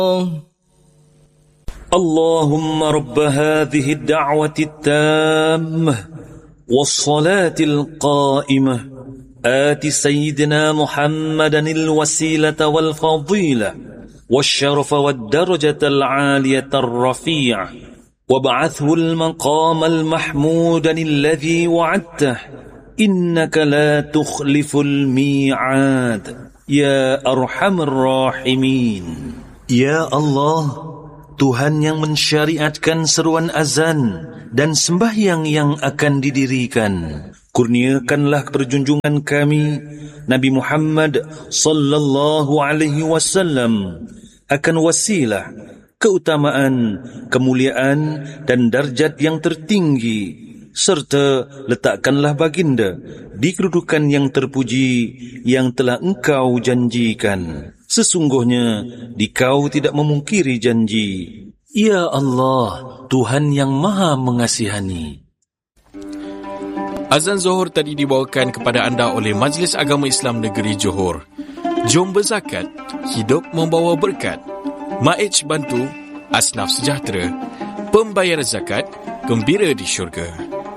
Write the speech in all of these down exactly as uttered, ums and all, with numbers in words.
اللهم رب هذه الدعوة التامة والصلاة القائمة آت سيدنا محمدا الوسيلة والفضيلة والشرف والدرجة العالية الرفيعة وابعثه المقام المحمود الذي وعدته إنك لا تخلف الميعاد يا أرحم الراحمين. Ya Allah, Tuhan yang mensyariatkan seruan azan dan sembahyang yang akan didirikan, kurniakanlah perjunjungan kami Nabi Muhammad sallallahu alaihi wasallam akan wasilah, keutamaan, kemuliaan dan darjat yang tertinggi, serta letakkanlah baginda di kedudukan yang terpuji yang telah engkau janjikan. Sesungguhnya dikau tidak memungkiri janji. Ya Allah, Tuhan yang maha mengasihani. Azan Zuhur tadi dibawakan kepada anda oleh Majlis Agama Islam Negeri Johor. Jom berzakat, hidup membawa berkat. Maij bantu, asnaf sejahtera. Pembayar zakat, gembira di syurga.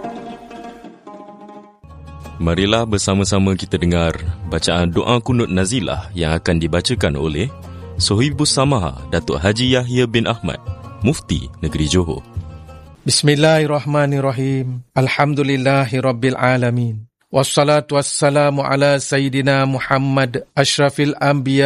Marilah bersama-sama kita dengar bacaan doa kunut nazilah yang akan dibacakan oleh Sohibus Samaha Datuk Haji Yahya bin Ahmad, Mufti Negeri Johor. Bismillahirrahmanirrahim. Alhamdulillahi Rabbil Alamin. Wassalatu wassalamu ala Sayyidina Muhammad Ashrafil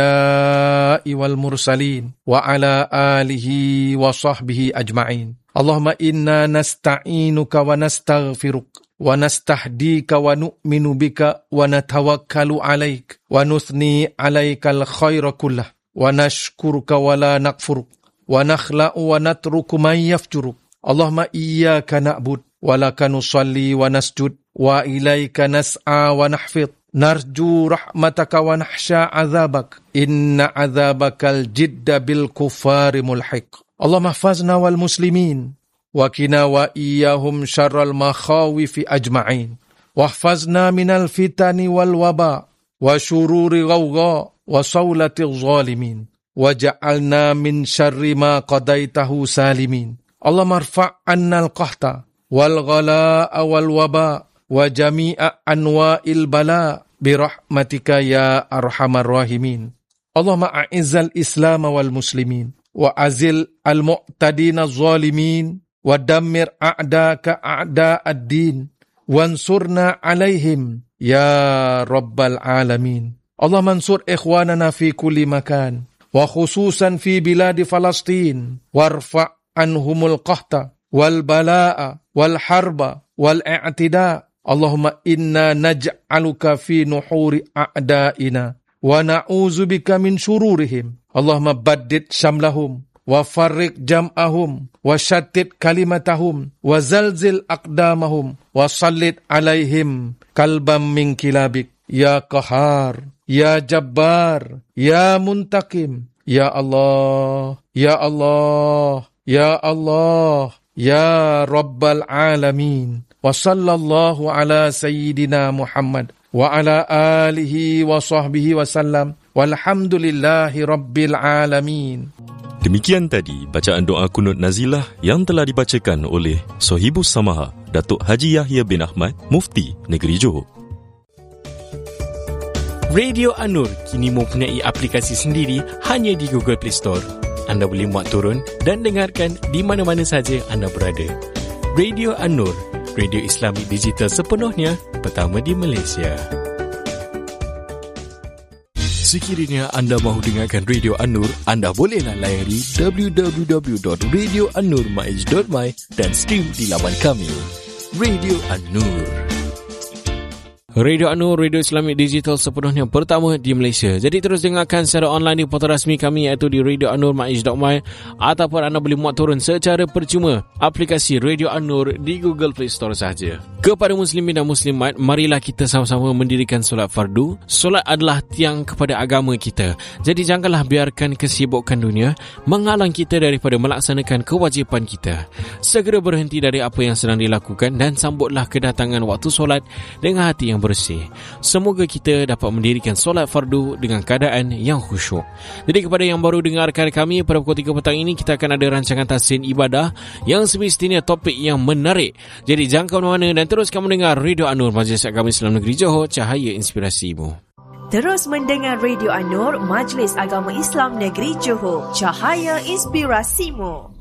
Anbiya'i wal Mursalin wa ala alihi wa sahbihi ajma'in. Allahumma inna nasta'inuka wa nastaghfiruk wa nastahdika wa nu'minu bika wa natawakkalu alaik wa nuthni alaikal khaira kullah wa nashkuruka wa la nakfuruk wa nakhla'u wa natruku man yafjuruk. Allahumma iyyaka na'bud wa laka nusalli wa nasjud wa ilaika nas'a wa nahfid narju rahmataka wa nahsha azabak inna azabakal jidda bil kuffari mulhiq. Allahumma hafazna wal muslimin wa qina wa iyyahum syarral makhawifi ajma'in wahfazna minal fitani wal waba wa syururi ghawgha wa sawlati zalimin waja'alna min syarri ma qadaitahu salimin. Allahumma rfa' anna al-qahta wal ghalaa wal waba wa jami'a anwa'il bala birahmatika ya arhamar rahimin. Allahumma a'izzal islam wal muslimin wa azil al-mu'tadina zalimin wa dammir a'daka a'da'ad din wansurna alaihim ya rabbal alamin. Allah mansur ikhwanana fi kulli makan wa khususan fi biladi Falastin warfa' anhumul qahta wal balaa wal harba wal i'tida. Allahumma inna naj'aluka fi nuhuri a'da'ina wa na'udzubika min syururihim. Allahumma baddid syamlahum wa farriq jam'ahum wa syattid kalimatahum wa zalzil aqdamahum wa sallit alaihim kalbam min kilabik ya qahar ya jabbar ya muntakim. Ya Allah, ya Allah, ya Allah, ya Rabbal Alamin. Wa sallallahu ala Sayyidina Muhammad wa ala alihi wa sahbihi wa sallam walhamdulillahi Rabbil Alamin. Demikian tadi bacaan doa kunut nazilah yang telah dibacakan oleh Sohibus Samaha Datuk Haji Yahya bin Ahmad, Mufti Negeri Johor. Radio An-Nur kini mempunyai aplikasi sendiri hanya di Google Play Store. Anda boleh muat turun dan dengarkan di mana-mana saja anda berada. Radio An-Nur, radio Islami digital sepenuhnya, pertama di Malaysia. Sekiranya anda mahu dengarkan Radio An-Nur, anda bolehlah layari w w w dot radio an nur maij dot my dan stream di laman kami. Radio An-Nur. Radio An-Nur, radio Islamic digital sepenuhnya pertama di Malaysia. Jadi terus dengarkan secara online di portal rasmi kami iaitu di radio an nur maij dot my ataupun anda boleh muat turun secara percuma aplikasi Radio An-Nur di Google Play Store sahaja. Kepada muslimin dan muslimat, marilah kita sama-sama mendirikan solat fardu. Solat adalah tiang kepada agama kita. Jadi janganlah biarkan kesibukan dunia menghalang kita daripada melaksanakan kewajipan kita. Segera berhenti dari apa yang sedang dilakukan dan sambutlah kedatangan waktu solat dengan hati yang ber bersih. Semoga kita dapat mendirikan solat fardu dengan keadaan yang khusyuk. Jadi kepada yang baru dengarkan kami pada pukul tiga petang ini, kita akan ada rancangan tahsin ibadah yang semestinya topik yang menarik. Jadi jangan ke mana-mana dan teruskan mendengar Radio An-Nur, Majlis Agama Islam Negeri Johor, cahaya inspirasimu. Terus mendengar Radio An-Nur, Majlis Agama Islam Negeri Johor, cahaya inspirasimu.